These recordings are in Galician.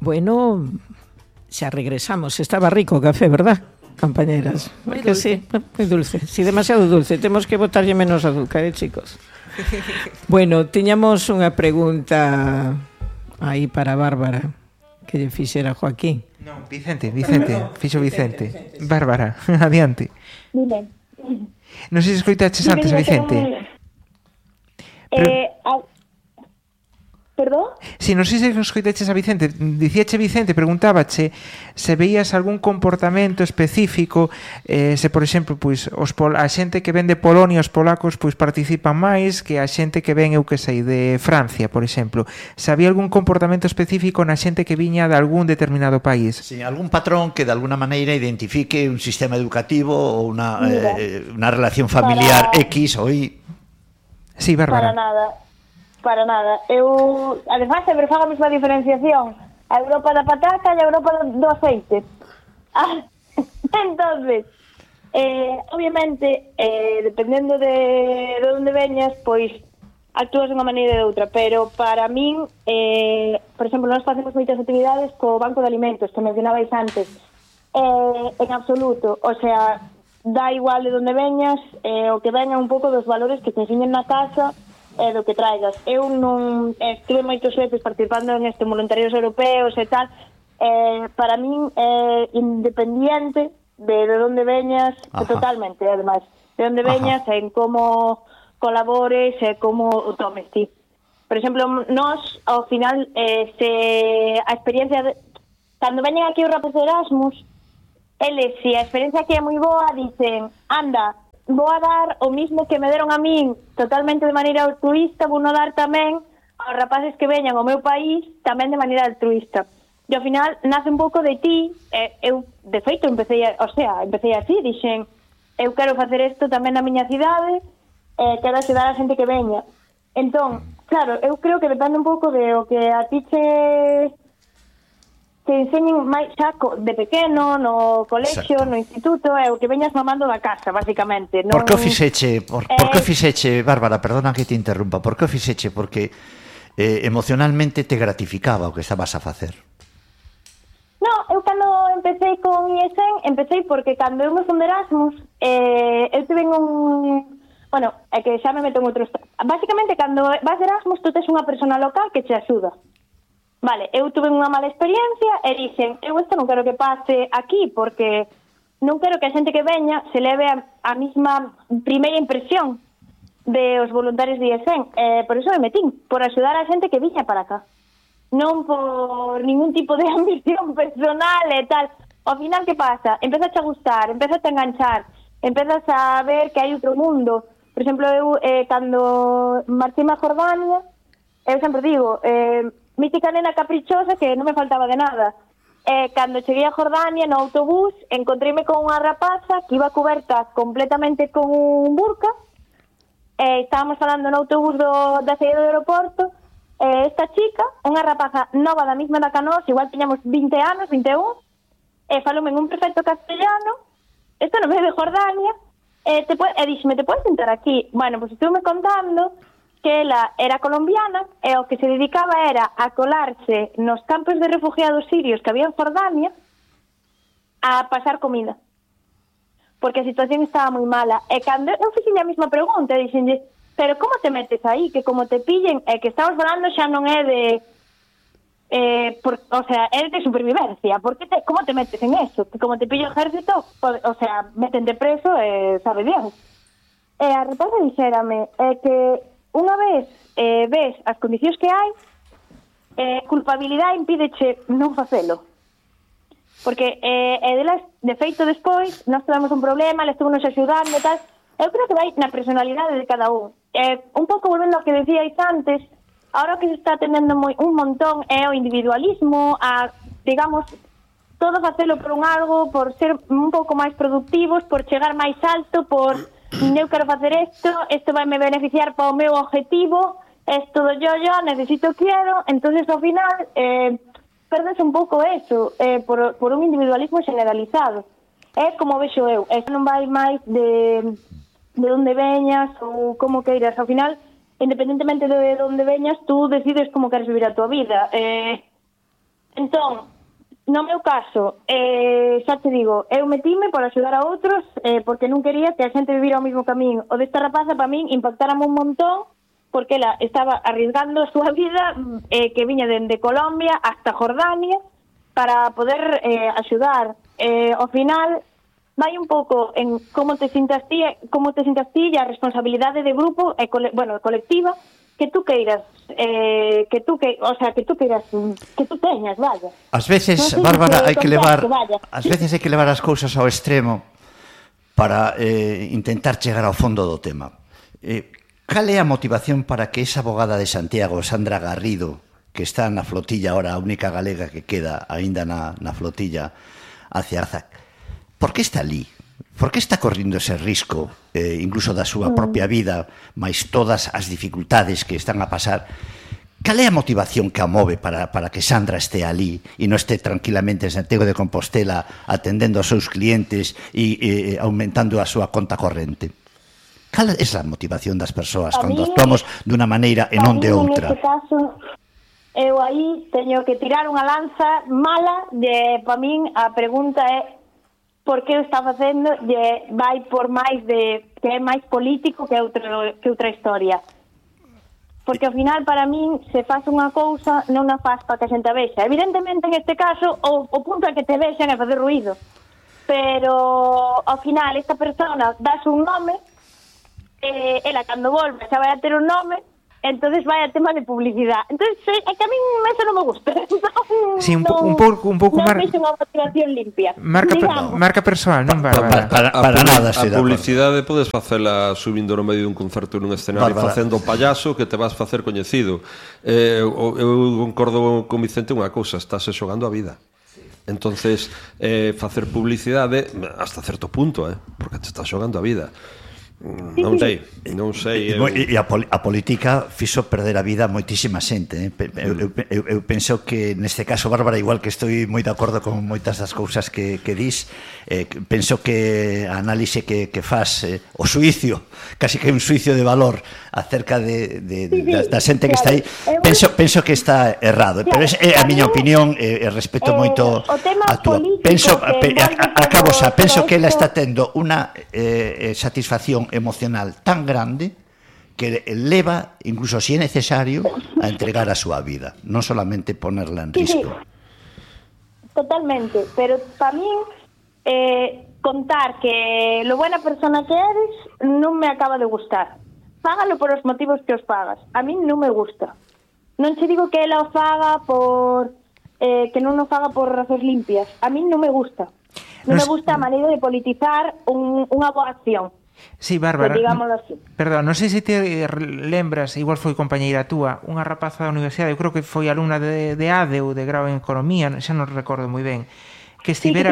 Bueno, xa regresamos. Estaba rico o café, verdad, compañeras? Moi Que dulce. sí, moi dulce. Si, demasiado dulce. Temos que botarlle menos azúcar, chicos? Bueno, tiñamos unha pregunta aí para Bárbara que lle fixera Joaquín. Non, Vicente, fixo Vicente. Bárbara, adiante. Dime. Non sei se escoitaches antes a Vicente. Perdón? Si, non sei se escoitaches a Vicente. Dicíache Vicente, preguntábache se veías algún comportamento específico, se, por exemplo, pois, a xente que ven de Polonia, os polacos, pois participan máis que a xente que ven, eu que sei, de Francia, por exemplo. Se había algún comportamento específico na xente que viña de algún determinado país. Sí, algún patrón que de alguna maneira identifique un sistema educativo ou unha relación familiar X ou Y. Sí, Bárbara. Para nada. Eu, además, sempre fago a mesma diferenciación. A Europa da patata e a Europa do aceite. Entonces, obviamente, dependendo de onde veñas, pois actúas de unha maneira e de outra, pero para min, por exemplo, nós facemos moitas actividades co Banco de Alimentos, que mencionabais antes, en absoluto, o sea, dá igual de onde veñas, o que veña un pouco dos valores que te enseñen na casa, do que traigas. Eu non estuve moitos veces participando en voluntarios europeos e tal. Para min é independiente de onde veñas, totalmente, además, de onde veñas, en como colabores e como o tomes ti. Por exemplo, nós, ao final, a experiencia cando veñen aquí os rapazes de Erasmus, eles, se a experiencia aquí é moi boa, dicen, anda, vou a dar o mismo que me deron a min totalmente de maneira altruista, vou a dar tamén aos rapaces que veñan ao meu país tamén de maneira altruista. E ao final nace un pouco de ti, eu de feito empecé así, dixen, eu quero facer isto tamén na miña cidade, quero axudar a xente que veña. Entón, claro, eu creo que depende un pouco de o que a ti te enseñen máis xa de pequeno, no colexio, no instituto, é o que veñas mamando da casa, basicamente. Por que o fixeche, por que o fixeche, Bárbara, perdona que te interrumpa, por que o fixeche? Porque emocionalmente te gratificaba o que estabas a facer. No, eu cando empecé con IESEN, empecé porque cando eu me fui de Erasmus, eu tive un... Bueno, é que xa me meto en outros... Basicamente, cando vas de Erasmus, tú tes unha persona local que te axuda. Vale, eu tuve unha mala experiencia e dixen, eu isto non quero que pase aquí porque non quero que a xente que veña se leve a mesma primeira impresión de os voluntarios de IESEN. Por iso me metín, por axudar a xente que viña para acá. Non por ningún tipo de ambición personal e tal. Ao final, que pasa? Empezas a gustar, empezas a enganchar, empezas a ver que hai outro mundo. Por exemplo, eu, cando marchei a Jordania, eu sempre digo... mítica nena caprichosa que non me faltaba de nada. Cando cheguei a Jordania no autobús, encontreime con unha rapaza que iba cuberta completamente con un burka. Estábamos falando no autobús da saída do aeroporto. Esta chica, unha rapaza nova da mesma da que nós, igual tiñamos 20 anos, 21, faloume en un perfecto castellano, isto no medio de Jordania, e dixeme, te podes sentar aquí? Bueno, pues estuve contando que ela era colombiana e o que se dedicaba era a colarse nos campos de refugiados sirios que había en Jordania a pasar comida. Porque a situación estaba moi mala. E cando eu fixen a mesma pregunta, dixenlle, pero como te metes aí? Que como te pillen, que estamos falando xa non é de... o sea, é de supervivencia. Como te metes en eso? Que como te pillo o ejército, o sea, metente preso e sabe Dios. E a rapaza dixérame que unha vez ves as condicións que hai, culpabilidade impídeche non facelo. Porque delas, de feito, despois, nós tivemos un problema, le estuvo nos axudando e tal. Eu creo que vai na personalidade de cada un. Un pouco volvendo ao que decíais antes, ahora que se está atendendo un montón é o individualismo, digamos, todo facelo por un algo, por ser un pouco máis productivos, por chegar máis alto, por... eu quero facer isto vai me beneficiar para o meu objetivo, isto do yo, necesito, quiero, entonces ao final perdes un pouco eso, por un individualismo generalizado. É como vexo eu, non vai máis de onde veñas ou como queiras, ao final, independentemente de onde veñas, tú decides como queres vivir a tua vida. Entón, no meu caso, xa te digo, eu metíme para axudar a outros porque non quería que a xente vivira o mismo camiño. O desta rapaza, para min, impactárame un montón porque ela estaba arriesgando a súa vida que viña dende Colombia hasta Jordania para poder axudar. Ao final, vai un pouco en como te sintas ti e a responsabilidade de grupo e colectiva que tú queiras que tú teñas, vaya. Ás veces, non Bárbara, hai que levar as cousas ao extremo para intentar chegar ao fondo do tema. Cal é a motivación para que esa abogada de Santiago, Sandra Garrido, que está na flotilla ahora, a única galega que queda aínda na flotilla hacia Arzac, por que está ali? Por que está correndo ese risco, incluso da súa propia vida, máis todas as dificultades que están a pasar? Cal é a motivación que a move para que Sandra esté ali e non esté tranquilamente en Santiago de Compostela atendendo aos seus clientes e aumentando a súa conta corrente? Cal é a motivación das persoas cando actuamos dunha maneira e non de outra? Neste caso, eu aí teño que tirar unha lanza mala para min a pregunta é por que o está facendo vai por máis que é máis político que outra historia. Porque ao final, para min, se faz unha cousa, non a faz para que a xente a vexa. Evidentemente, en este caso, o punto é que te vexan é fazer ruído. Pero, ao final, esta persona dás un nome, ela, cando volve, xa vai a ter un nome, entonces vai a tema de publicidade. Entonces, é que a min eso non me gusta. Sí, un pouco non vexe unha motivación limpia. Marca persoal, non, Bárbara? Para nada, a publicidade podes facela subindo no medio dun concerto nun escenario facendo payaso que te vas facer coñecido. Eu concordo con Vicente unha cousa, estás xogando a vida. Entonces, facer publicidade hasta certo punto, porque te estás xogando a vida. Non sei. E a política fixo perder a vida a moitísima xente. Eu penso que neste caso, Bárbara, igual que estou moi de acordo con moitas das cousas que dis, penso que a análise que faz, o suicio, casi que un suicio de valor acerca da xente que está aí, penso que está errado, pero é a miña opinión e respeto moito a túa. Penso que ela está tendo unha satisfacción emocional tan grande que leva, incluso si é necesario, a entregar a súa vida, non solamente ponerla en risco. Totalmente, pero para min contar que lo buena persona que eres non me acaba de gustar. Fágalo por os motivos que os pagas. A min non me gusta. Non che digo que ela o faga por que non o faga por razóns limpias. A min non me gusta. Non me gusta a maneira de politizar unha boa acción. Sí, Bárbara, así. Perdón, non sei se te lembras, igual foi compañeira túa, unha rapaza da universidade, eu creo que foi alumna de ADE ou de grau en Economía, xa non recordo moi ben, que estivera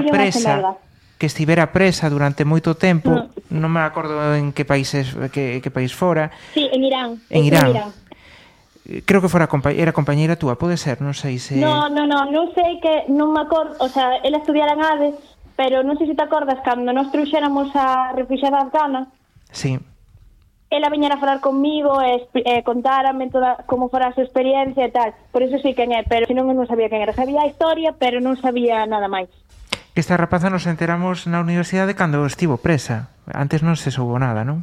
presa durante moito tempo, non me acordo en que país fora. Sí, en Irán. En Irán. Creo que era compañeira túa, pode ser, non sei se... Non sei que, non me acordo, o sea, ela estudiara en ADE, pero non sei se te acordas cando nos trouxéramos a refuxiada afgana. Sí. Ela viñera a falar conmigo e contárame toda como fora a súa experiencia e tal. Por iso sei quen é, pero senón eu non sabía quen era. Sabía a historia, pero non sabía nada máis. Que esta rapaza nos enteramos na universidade cando estivo presa. Antes non se soubo nada, non?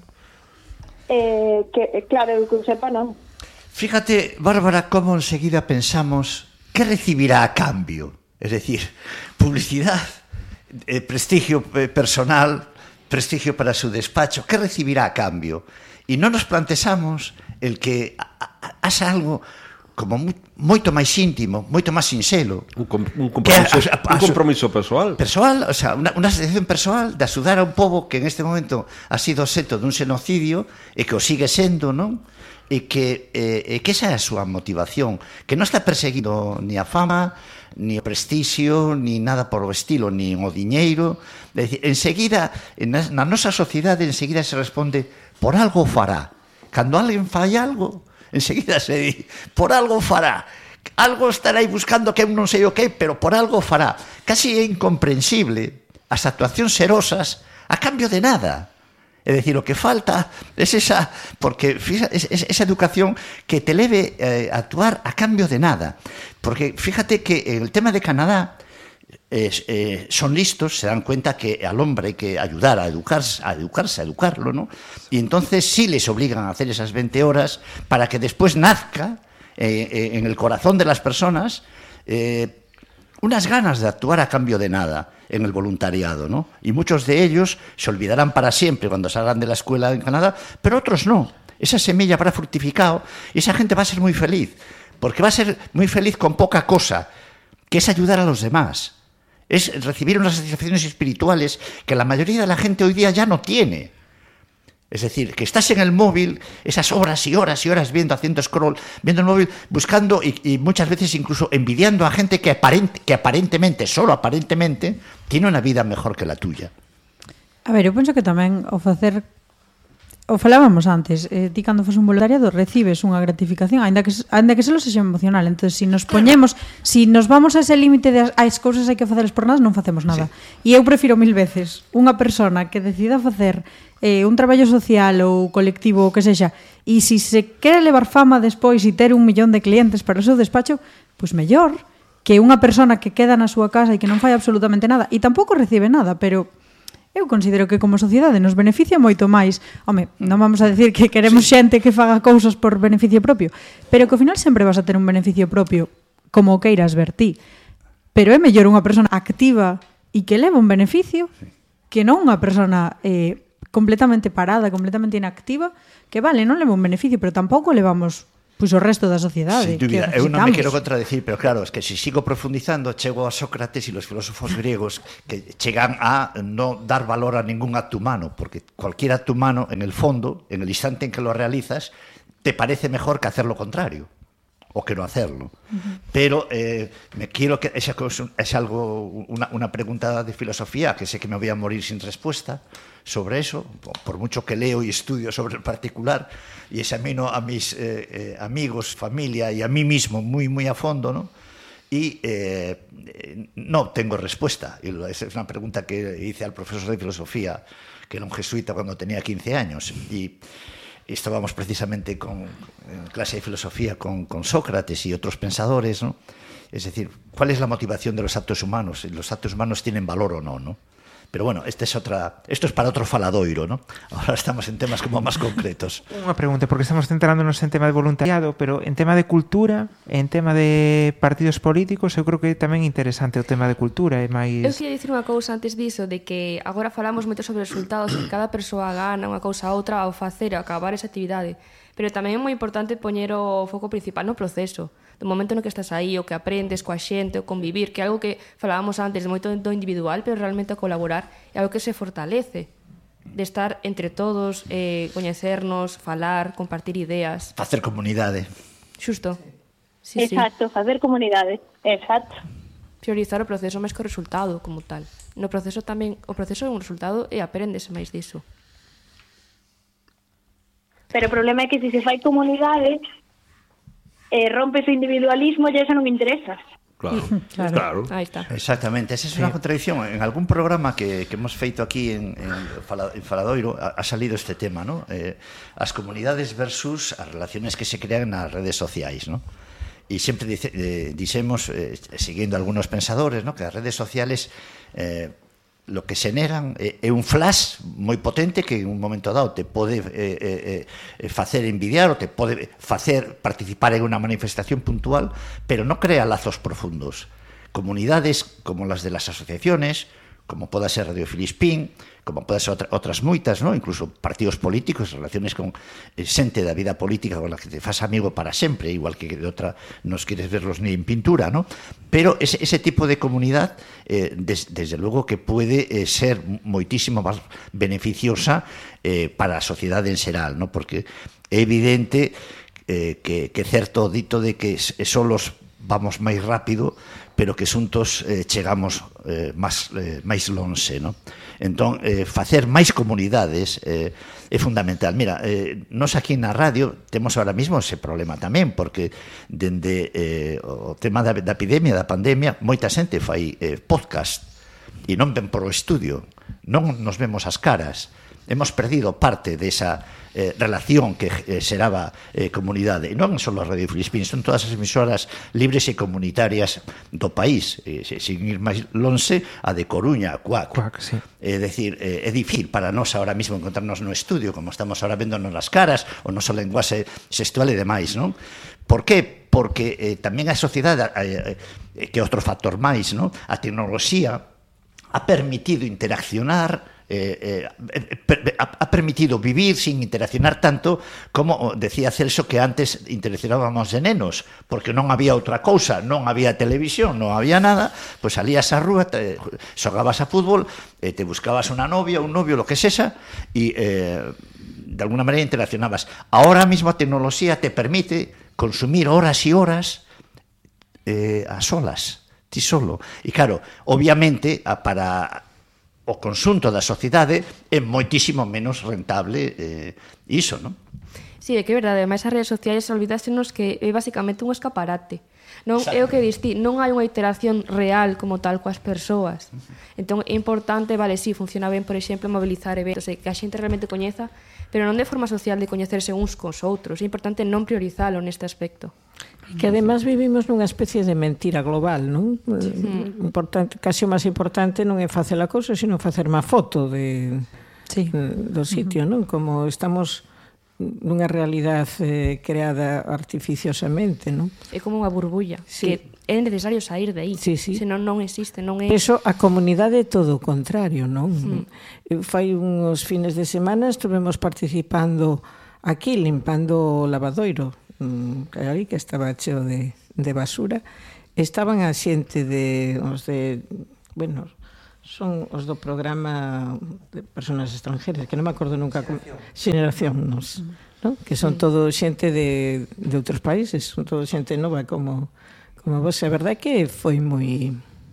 Claro, que sepa, non. Fíjate, Bárbara, como enseguida pensamos que recibirá a cambio. Es decir, publicidad, prestigio personal, prestigio para su despacho, ¿qué recibirá a cambio? Y no nos plantexamos el que haxa algo como moito máis íntimo, moito máis sinxelo. Un compromiso persoal. Persoal, o sea, unha sensación persoal de axudar a un pobo que en este momento ha sido obxecto dun xenocidio e que o sigue sendo, non? E que esa é a súa motivación, que non está perseguindo ni a fama, ni o prestixio, ni nada por o estilo, ni o diñeiro. É dicir, enseguida, na nosa sociedade, enseguida se responde por algo fará. Cando alguén fai algo, enseguida se di, por algo fará. Algo estará aí buscando que eu non sei o que, pero por algo fará. Casi é incomprensible as actuacións serosas a cambio de nada. É dicir, o que falta é esa, porque esa educación que te leve a actuar a cambio de nada. Porque fíjate que en el tema de Canadá son listos, se dan cuenta que al hombre hay que ayudar a educarse, a educarlo, ¿no? Y entonces sí les obligan a hacer esas 20 horas para que después nazca en el corazón de las personas unas ganas de actuar a cambio de nada en el voluntariado, ¿no? Y muchos de ellos se olvidarán para siempre cuando salgan de la escuela en Canadá, pero otros no. Esa semilla habrá fructificado y esa gente va a ser muy feliz, porque va a ser muy feliz con poca cosa, que es ayudar a los demás. Es recibir unas satisfacciones espirituales que la mayoría de la gente hoy día ya no tiene. Es decir, que estás en el móvil, esas horas y horas y horas haciendo scroll, viendo el móvil, buscando y muchas veces incluso envidiando a gente que aparentemente, solo aparentemente, tiene una vida mejor que la tuya. A ver, eu penso que tamén o facer... O falábamos antes, ti cando fos un voluntariado recibes unha gratificación, ainda que solo sexa emocional. Entón, se nos poñemos, si nos vamos a ese límite de as cousas hai que facelas por nada, non facemos nada. Sí. E eu prefiro 1000 veces unha persona que decida facer un traballo social ou colectivo ou que sexa, e se quere levar fama despois e ter 1 millón de clientes para o seu despacho, pois mellor que unha persona que queda na súa casa e que non fai absolutamente nada e tampouco recibe nada, pero eu considero que como sociedade nos beneficia moito máis. Home, non vamos a decir que queremos xente que faga cousas por beneficio propio, pero que ao final sempre vas a ter un beneficio propio como o queiras ver ti. Pero é mellor unha persona activa e que leva un beneficio que non unha persona completamente parada, completamente inactiva, que vale, non leva un beneficio, pero tampouco levamos pois o resto da sociedade. Sin dúbida, eu non me quero contradecir, pero claro, es que se sigo profundizando, chego a Sócrates e los filósofos griegos que chegan a no dar valor a ningún acto humano, porque cualquier acto humano, en el fondo, en el instante en que lo realizas, te parece mejor que hacer lo contrario, o que no hacerlo. Pero me quiero que es algo, una pregunta de filosofía, que sé que me voy a morir sin respuesta sobre eso, por mucho que leo y estudio sobre el particular y examino a mis amigos, familia y a mí mismo muy, muy a fondo, ¿no? Y no tengo respuesta. Es una pregunta que hice al profesor de filosofía, que era un jesuita cuando tenía 15 años, y estábamos precisamente en clase de filosofía con Sócrates y otros pensadores, ¿no? Es decir, ¿cuál es la motivación de los actos humanos? ¿Los actos humanos tienen valor o no, ¿no? Pero bueno, esto es para otro faladoiro, ¿no? Ahora estamos en temas como más concretos. Unha pregunta, porque estamos centrándonos en tema de voluntariado, pero en tema de cultura, en tema de partidos políticos, eu creo que é tamén interesante o tema de cultura. É máis... Eu queria dicir unha cousa antes diso, de que agora falamos moito sobre resultados, que cada persoa gana unha cousa a outra ao facer, ao acabar esa actividade. Pero tamén é moi importante poñer o foco principal no proceso, do momento no que estás aí, o que aprendes coa xente, o convivir, que é algo que falábamos antes, de moito do individual, pero realmente a colaborar, é algo que se fortalece, de estar entre todos, coñecernos, falar, compartir ideas. Facer comunidade. Xusto. Sí, exacto, facer comunidade, exacto. Priorizar o proceso máis que o resultado como tal. No proceso tamén, o proceso é un resultado e aprendes máis diso. Pero o problema é que se fai comunidade, rompes o individualismo e eso non me interesa. Claro. Ahí está. Exactamente, esa es una contradicción. En algún programa que hemos feito aquí en Faladoiro ha salido este tema, ¿no? As comunidades versus as relaciones que se crean nas redes sociais, ¿no? Y siempre dicemos, siguiendo algunos pensadores, ¿no?, que as redes sociales lo que xeneran é un flash moi potente que en un momento dado te pode facer envidiar ou te pode facer participar en unha manifestación puntual, pero non crea lazos profundos. Comunidades como las de las asociaciones, como poda ser Radio Filispín, como poda ser outras moitas, ¿no? Incluso partidos políticos, relaciones con xente da vida política con la que te fas amigo para sempre, igual que de outra nos quieres verlos ni en pintura, ¿no? Pero ese tipo de comunidad, desde luego que puede ser moitísimo máis beneficiosa para a sociedade en xeral, ¿no? Porque é evidente que certo dito de que solos vamos máis rápido, pero que xuntos chegamos máis lonxe, ¿no? Entón, facer máis comunidades é fundamental. Mira, nós aquí na radio temos ahora mismo ese problema tamén, porque dende o tema da epidemia, da pandemia, moita xente fai podcast e non ven por o estudio, non nos vemos as caras, hemos perdido parte desa relación que xeraba comunidade. E non só a Radio Filispín, son todas as emisoras libres e comunitarias do país, sin ir máis lonxe, a de Coruña, a Cuac. Sí. É dicir, é difícil para nós ahora mismo encontrarnos no estudio, como estamos ahora véndonos nas caras, o noso lenguaxe sexual e demais, non? Por que? Porque tamén a sociedade, que é outro factor máis, non? A tecnoloxía ha permitido interaccionar, ha permitido vivir sin interaccionar tanto como decía Celso que antes interaccionábamos de nenos, porque non había outra cousa, non había televisión, non había nada, pois salías á rúa, xogabas a fútbol, te buscabas unha novia, un novio, lo que sexa, e de alguna maneira interaccionabas. Ahora mismo a tecnoloxía te permite consumir horas e horas a solas, ti solo. E claro, obviamente, para o conxunto da sociedade é moitísimo menos rentable iso, non? Sí, é que é verdade, ademais as redes sociais olvidásenos que é basicamente un escaparate. Non é o que dis ti, non hai unha interacción real como tal coas persoas. Entón é importante, vale, sí, funciona ben, por exemplo, mobilizar eventos, que a xente realmente coñeza, pero non de forma social de coñecerse uns cos outros. É importante non priorizalo neste aspecto. Que además vivimos nunha especie de mentira global, non? Importante, casi o máis importante non é facer a cousa, sino facer má foto do sitio, non? Como estamos nunha realidade creada artificiosamente, non? É como unha burbulla, que é necesario sair de aí, senón non existe, non é... Eso, a comunidade é todo o contrario, non? Fai uns fines de semana estuvemos participando aquí, limpando o lavadoiro, ali que estaba cheo de basura. Estaban a xente son os do programa de personas extranjeras, que non me acordo nunca Xeneración, non? Que son todo xente de outros países, son todo xente nova como vos. A verdade que foi moi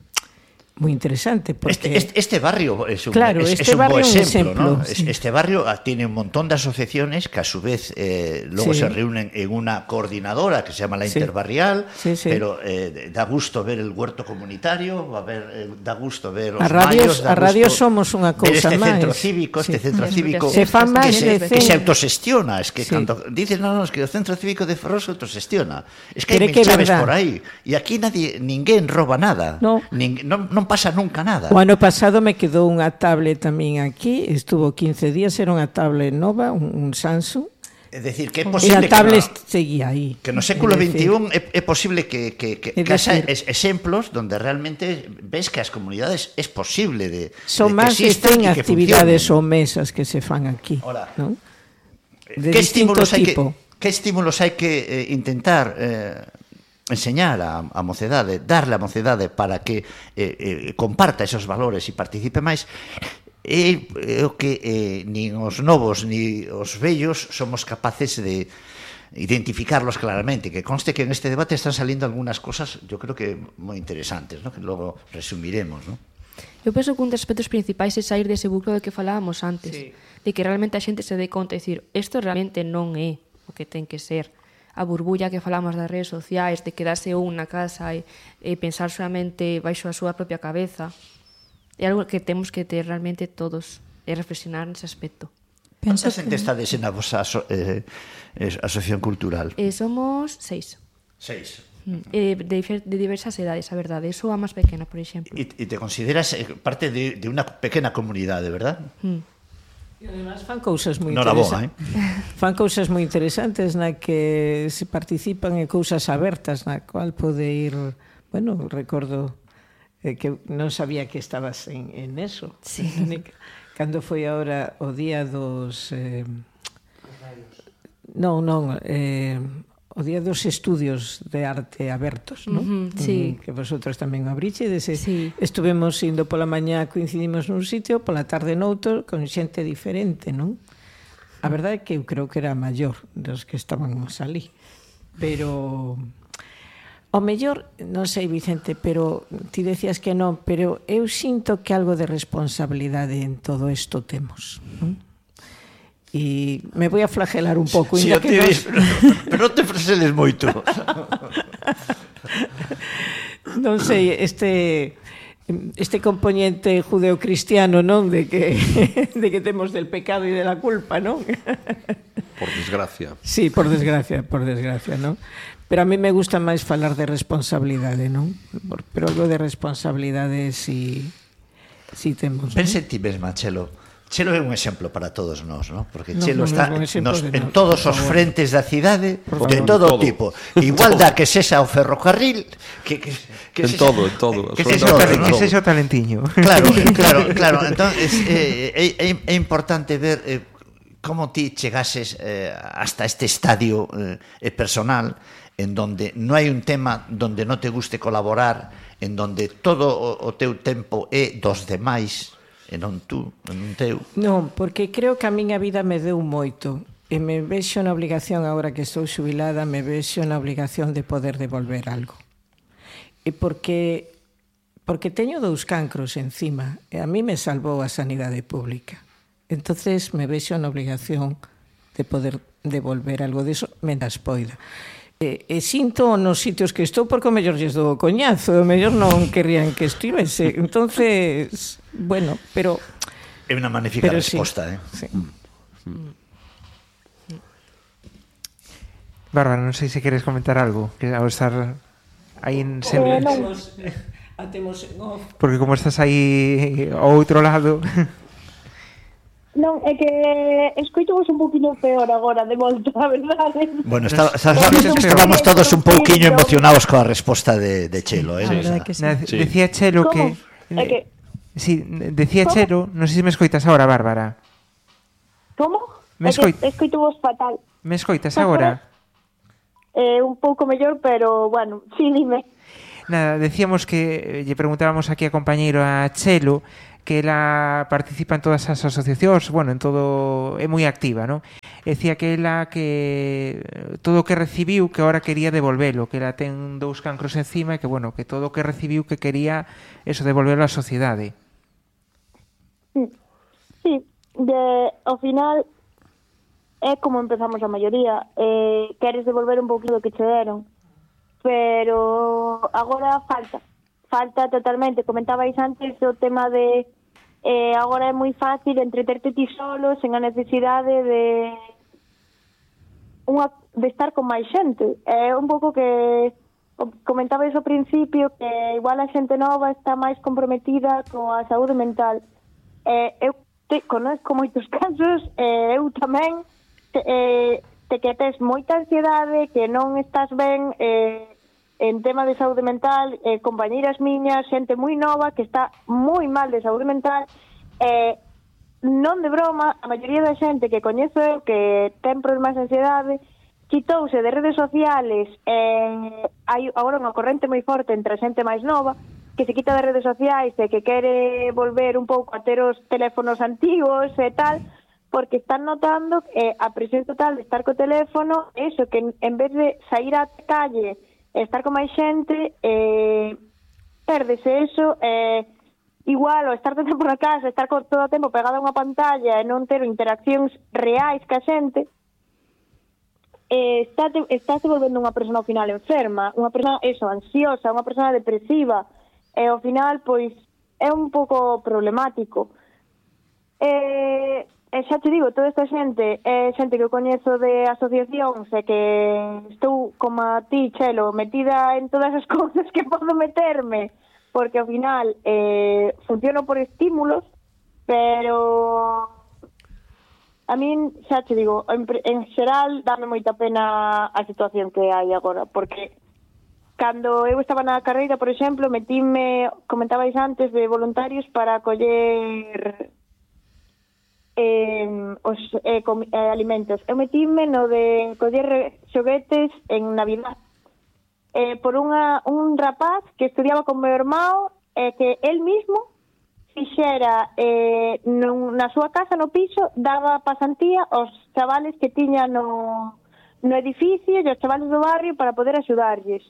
interesante porque este barrio es un, claro, es un barrio buen ejemplo, ¿no? Sí. Este barrio tiene un montón de asociaciones que a su vez luego se reúnen en una coordinadora que se llama la Interbarrial, pero da gusto ver el huerto comunitario, da gusto ver os mallos, a radio somos unha cousa máis. Este centro cívico se fan máis que se autosestiona, es que cando dicen es que o centro cívico de Ferrol se autosestiona, es que hai mil chaves por aí e aquí ninguén roba nada, non pasa nunca nada. O ano pasado me quedou unha tablet tamén aquí, estuvo 15 días, era unha tablet nova, un Samsung. É dicir, que é posible que a tablet seguía aí. Que no século XXI é posible que haya exemplos donde realmente ves que as comunidades é posible de son máis de 100 actividades ou mesas que se fan aquí. Ahora, ¿no? De distinto tipo. Que estímulos hai que intentar enseñar a mocedade, darle a mocedade para que comparta esos valores e participe máis, é o que nin os novos ni os vellos somos capaces de identificarlos claramente, que conste que en este debate están saliendo algunas cosas, yo creo que moi interesantes, ¿no? Que logo resumiremos, ¿no? Eu penso que un dos aspectos principais é sair dese buclo de que falábamos antes, de que realmente a xente se dé conta e dicir, isto realmente non é o que ten que ser. A burbulla que falamos das redes sociais, de quedarse un na casa e pensar solamente baixo a súa propia cabeza, é algo que temos que ter realmente todos e reflexionar nese aspecto. Pensa que estades en a vosa asociación cultural? Somos 6. 6. De diversas edades, a verdade. Eu sou a máis pequena, por exemplo. E te consideras parte de unha pequena comunidade, verdad? E además fan cousas moi interesantes. Fan cousas moi interesantes na que se participan en cousas abertas na cual pode ir, bueno, recordo que non sabía que estabas en eso. Sí. Cando foi agora o día dos o día dos estudios de arte abertos, non? Sí. Que vosotros tamén o abrichedes. Estuvemos indo pola mañá, coincidimos nun sitio, pola tarde noutro, con xente diferente, non? A verdade é que eu creo que era maior dos que estábamos ali. Pero o mellor, non sei, Vicente, pero ti decías que non, pero eu sinto que algo de responsabilidade en todo isto temos, non? E me voy a flagelar un pouco. Sí, pero non te fraseles moito. Non sei, este componente judeocristiano, non? De que temos del pecado e de la culpa, non? Por desgracia. Sí, por desgracia, non? Pero a mí me gusta máis falar de responsabilidade, non? Pero algo de responsabilidade si temos. Pense en ti mesma, Chelo. Chelo é un exemplo para todos nós, ¿no? Porque No, Chelo está en todos os favor. frentes da cidade de todo tipo. Igual da que sexa o ferrocarril, que En todo. Que sexa o talentiño. Claro. Entón, é importante ver como ti chegases hasta este estadio personal en donde non hai un tema donde non te guste colaborar, en donde todo o teu tempo é dos demais, e non tú, non teu. Non, porque creo que a miña vida me deu moito e me vexo na obligación, agora que estou xubilada, me vexo na obligación de poder devolver algo. E porque teño 2 cancros encima e a mí me salvou a sanidade pública. Entonces me vexo na obligación de poder devolver algo diso mentas poida. E sinto nos sitios que estou porque o mellor lles dou o coñazo, o mellor non querrían que estivese. Entonces, bueno, pero é unha magnífica resposta, sí. Bárbara, non sei se queres comentar algo, que ao estar aí en sempre... Atemos en off. Porque como estás aí ao outro lado... Non, é que escoitamos un poquinho peor agora de volta, a verdade. Bueno, estábamos todos un pouquiño emocionados coa resposta de Chelo, A verdade que sí. Decía Chelo que... Sí, decía Chelo, non sei se me escoitas agora, Bárbara. Como? Escoito vos fatal. Me escoitas agora? Un pouco mellor, pero, bueno, sí, dime. Nada, decíamos que lle preguntábamos aquí a compañeiro a Chelo que ela participa en todas as asociacións, bueno, en todo, é moi activa, non? Decía que ela que todo o que recibiu que ahora quería devolvelo, que ela ten 2 cancros encima e que, bueno, que todo o que recibiu que quería eso, devolverlo á sociedade. Sí, ao final é como empezamos a maioría, queres devolver un pouquinho do que che deron, pero agora falta totalmente. Comentabais antes o tema de agora é moi fácil entreterte ti solo sen a necesidade de estar con máis xente. É un pouco que comentabais ao principio que igual a xente nova está máis comprometida coa saúde mental. Eu conozco moitos casos, eu tamén que tes moita ansiedade, que non estás ben en tema de saúde mental, compañeiras miñas, xente moi nova que está moi mal de saúde mental, non de broma, a maioría da xente que coñezo eu que ten problemas de ansiedade, quitouse de redes sociales, hai agora unha corrente moi forte entre a xente máis nova, que se quita de redes sociais e que quere volver un pouco a ter os teléfonos antigos e tal, porque están notando a presión total de estar co teléfono, eso, que en vez de sair á calle estar con máis xente, pérdese eso, igual, o estar todo tempo na casa, estar todo o tempo pegado a unha pantalla e non ter interaccións reais ca xente, estáse volvendo unha persona ao final enferma, unha persona, eso, ansiosa, unha persona depresiva, e ao final, pois, é un pouco problemático. Xa te digo, toda esta xente é xente que eu coñezo de asociacións e que estou, como a ti, Chelo, metida en todas as cousas que podo meterme, porque ao final funciono por estímulos, pero a min, xa te digo, en xeral dame moita pena a situación que hai agora, porque cando eu estaba na carreira, por exemplo, metíme, comentabais antes, de voluntarios para coller alimentos. Eu metíme no de coller xoguetes en Navidad por un rapaz que estudiaba con meu irmão, que él mismo fixera na súa casa, no piso, daba pasantía aos chavales que tiña no edificio e aos chavales do barrio para poder axudarlles.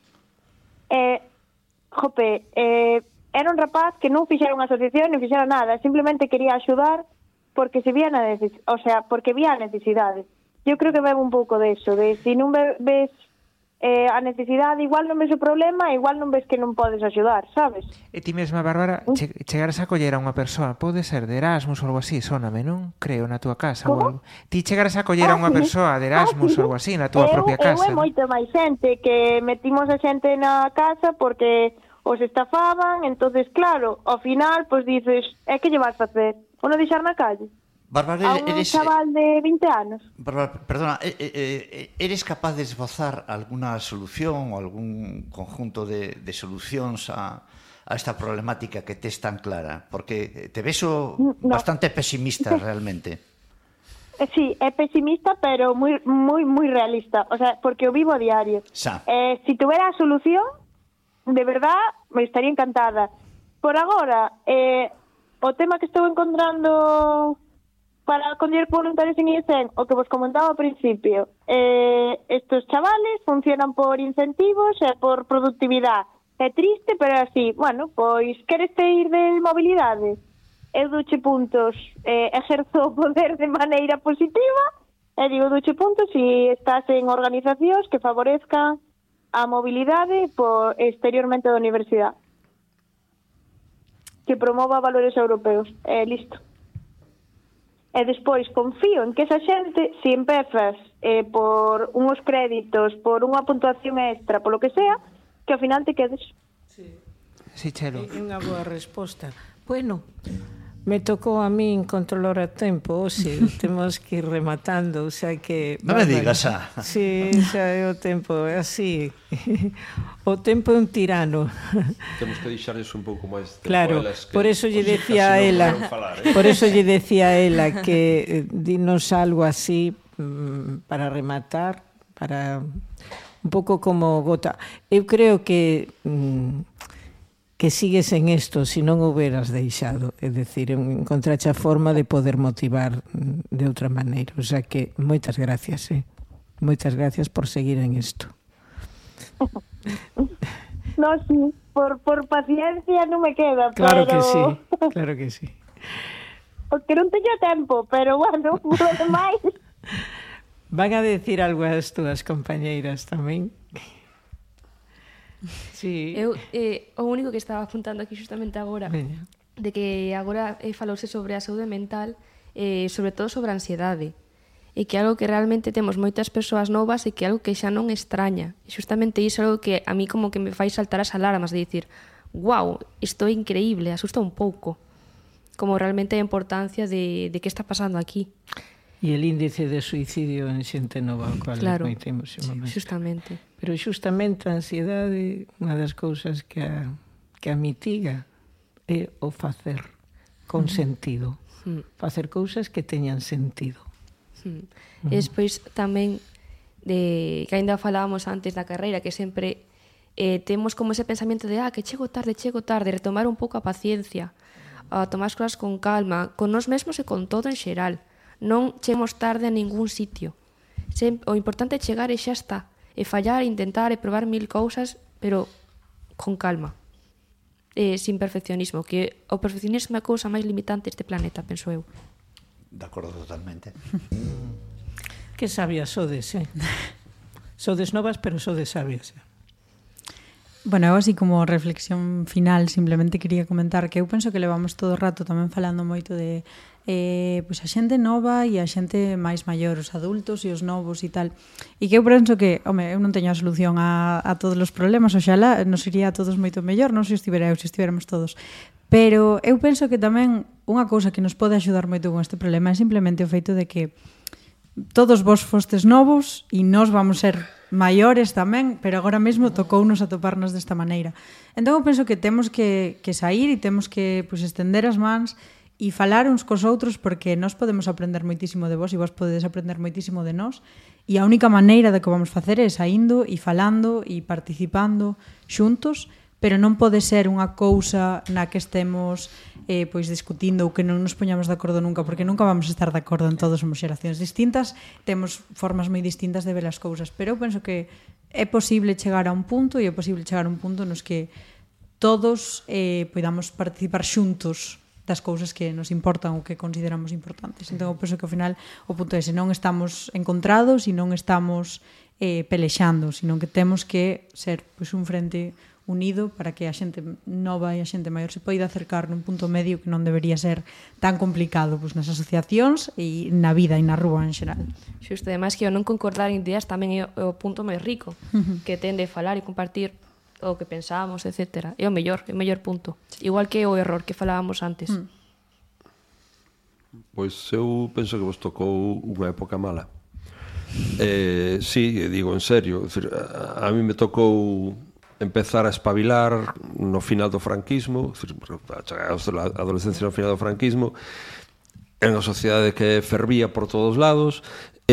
Era un rapaz que non fixera unha asociación, non fixera nada, simplemente quería axudar porque se vía porque vía a necesidade. Eu creo que bebe un pouco de eso, de se non ves a necesidade igual non ves o problema, igual non ves que non podes axudar, sabes? E ti mesma, Bárbara, chegaras a coller a unha persoa, pode ser de Erasmus ou algo así, sóname, non? Creo, na túa casa ou algo. Ti chegaras a coller a unha persoa de Erasmus ou algo así na túa propia casa. Eu é moito máis xente, que metimos a xente na casa porque os estafaban, entonces claro, ao final, pois dices, que lle vas facer? O non deixar na calle? Bárbara, A un chaval de 20 anos. Bárbara, perdona, eres capaz de esbozar alguna solución ou algún conjunto de solucións a esta problemática que tes tan clara? Porque te vexo bastante pesimista realmente. Sí, é pesimista, pero moi realista, o sea, porque o vivo a diario. Si tuviera a solución, de verdad, me estaría encantada. Por agora, o tema que estou encontrando para coller voluntarios en IESEN, o que vos comentaba ao principio, estos chavales funcionan por incentivos e por productividade. É triste, pero así, bueno, pois queres ir de mobilidade? Eu douche puntos, exerzo o poder de maneira positiva, e digo douche puntos se estás en organizacións que favorezcan a mobilidade exteriormente da universidade, que promova valores europeos, listo. E despois confío en que esa xente, se empezas por unhos créditos, por unha puntuación extra, polo que sea, que ao final te quedes. Sí, Chelo. É unha boa resposta. Bueno, me tocou a min controlar o tempo, temos que ir rematando, o sea que... Non me digas xa. Sí, xa é o tempo, é así. O tempo é un tirano. Temos que deixarles un pouco máis tempo. Claro, por eso lle decía a ela, por eso lle decía a ela que dinos algo así para rematar, para un pouco como gota. Eu creo que sigues en isto se non o hubieras deixado, é dicir, encontrache a forma de poder motivar de outra maneira, o sea que moitas gracias, moitas gracias por seguir en isto. No, sí, por paciencia non me queda, claro pero... que sí, claro que sí. Porque non teño tempo, pero bueno, por lo demais... Van a decir algo as túas compañeiras tamén? Sí. Eu, o único que estaba apuntando aquí justamente agora, de que agora falouse sobre a saúde mental, sobre todo sobre a ansiedade, e que é algo que realmente temos moitas persoas novas e que é algo que xa non extraña. E justamente iso é algo que a mí como que me fai saltar as alarmas de dicir, wow, isto é increíble, asusta un pouco, como realmente a importancia de que está pasando aquí. E el índice de suicidio en xente nova, o cual claro, moitemos sí, justamente. Pero justamente a ansiedade, unha das cousas que a mitiga é o facer con sentido. Facer cousas que teñan sentido. E despois tamén que ainda falábamos antes da carreira, que sempre temos como ese pensamento de que chego tarde, retomar un pouco a paciencia, a tomar as cousas con calma, con nós mesmos e con todo en xeral. Non chegamos tarde a ningún sitio. O importante é chegar e xa está. E fallar, intentar e probar 1000 cousas, pero con calma. Sin perfeccionismo, que o perfeccionismo é a cousa máis limitante deste planeta, penso eu. De acordo totalmente. Que sabias sodes, Sodes novas, pero sodes sabias. Bueno, eu así como reflexión final simplemente quería comentar que eu penso que levamos todo o rato tamén falando moito de pois a xente nova e a xente máis maior, os adultos e os novos e tal, e que eu penso que, eu non teño a solución a todos os problemas, oxalá nos iría a todos moito mellor, non se estivera eu, se estiveramos todos, pero eu penso que tamén unha cousa que nos pode axudar moito con este problema é simplemente o feito de que todos vos fostes novos e nós vamos ser maiores tamén, pero agora mesmo tocounos atoparnos desta maneira. Entón eu penso que temos que sair e temos que estender as mans e falar uns cos outros, porque nós podemos aprender moitísimo de vos e vos podedes aprender moitísimo de nós, e a única maneira de que vamos facer é saindo e falando e participando xuntos, pero non pode ser unha cousa na que estemos discutindo ou que non nos poñamos de acordo nunca, porque nunca vamos a estar de acordo en todos, somos xeracións distintas, temos formas moi distintas de ver as cousas, pero eu penso que é posible chegar a un punto, e é posible chegar a un punto nos que todos podamos participar xuntos das cousas que nos importan ou que consideramos importantes. Entón, eu penso que ao final o punto é, se non estamos encontrados e non estamos pelexando, sino que temos que ser pois, un frente unido para que a xente nova e a xente maior se poida acercar nun punto medio que non debería ser tan complicado pois, nas asociacións e na vida e na rúa en xeral. Xusto, ademais que o non concordar en ideas tamén é o punto máis rico, que tende a falar e compartir o que pensamos, etc. É o mellor punto. Igual que o error que falábamos antes. Pois eu penso que vos tocou unha época mala. Sí, digo en serio, a mí me tocou empezar a espabilar no final do franquismo, a adolescencia no final do franquismo, en unha sociedade que fervía por todos lados,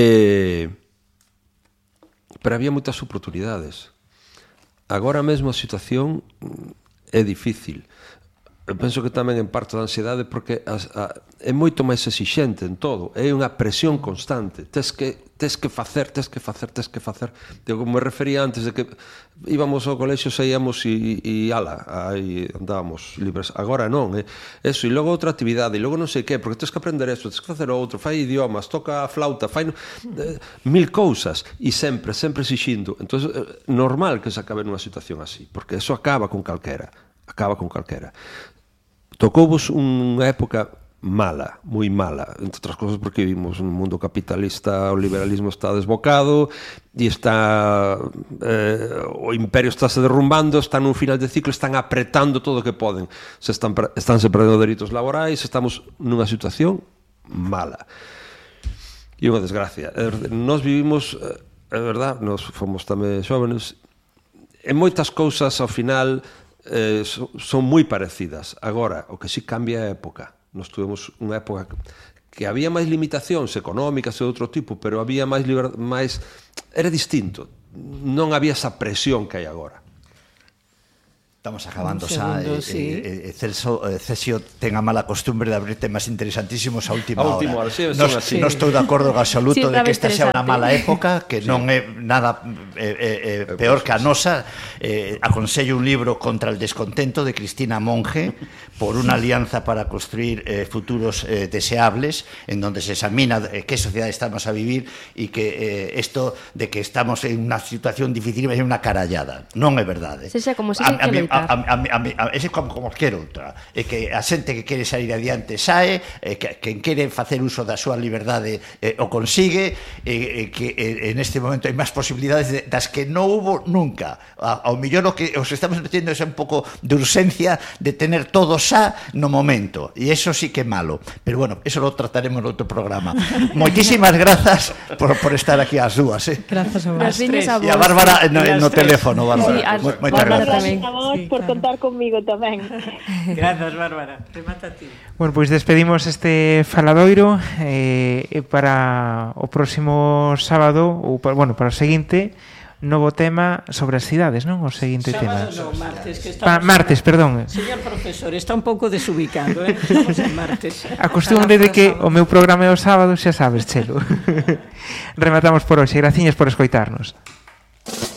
pero había moitas oportunidades. Agora mesmo a situación é difícil. Eu penso que tamén en parte da ansiedade porque é moito máis exixente en todo, é unha presión constante, tes que facer. Digo, como me refería antes de que íbamos ao colexio, saíamos e ala, aí andábamos libres. Agora non, eso, e logo outra actividade, e logo non sei que, porque tens que aprender isto, tens que facer outro, fai idiomas, toca a flauta, fai mil cousas, e sempre exixindo. Entón, normal que se acabe nunha situación así, porque eso acaba con calquera. Tocouvos unha época mala, moi mala, entre outras cosas porque vivimos un mundo capitalista, o liberalismo está desbocado e está o imperio está se derrumbando, está nun final de ciclo, están apretando todo o que poden, estánse perdendo dereitos laborais, estamos nunha situación mala e unha desgracia. Nós vivimos, é verdad, nós fomos tamén xóvenes, en moitas cousas ao final son moi parecidas. Agora, o que sí cambia é a época. Nós tuvemos unha época que había máis limitacións económicas e de outro tipo, pero había máis liberdade, era distinto. Non había esa presión que hai agora. Estamos acabando xa. Cesio ten a mala costumbre de abrir temas interesantísimos a última hora. Non estou de acordo en absoluto de que esta sea unha mala época, que non é nada peor que a nosa. Aconsello un libro Contra el descontento de Cristina Monge, por unha alianza para construir futuros deseables, en donde se examina que sociedade estamos a vivir e que isto de que estamos en unha situación difícil é unha carallada. Non é verdade. Como se que ese como cualquier outra, é que a xente que quere sair adiante sae, quen quere facer uso da súa liberdade o consigue, que en este momento hai máis posibilidades das que non hubo nunca. Ao mellor o que os estamos metiendo é un pouco de urxencia de tener todo xa no momento, e eso sí que é malo, pero bueno, eso lo trataremos en outro programa. Moitísimas grazas por estar aquí ás dúas. Grazas a vos. E a Bárbara no teléfono, Bárbara. Moitas grazas por contar comigo tamén. Grazas, Bárbara. Remata ti. Bueno, pois despedimos este faladoiro para o próximo sábado, ou para o seguinte, novo tema sobre as cidades, non? O seguinte tema. Martes, que martes, perdón. Señor profesor, está un pouco desubicado, estamos en martes. A cuestión de que o meu programa é o sábado, xa sabes, Chelo. Rematamos por hoxe. Graciñas por escoitarnos.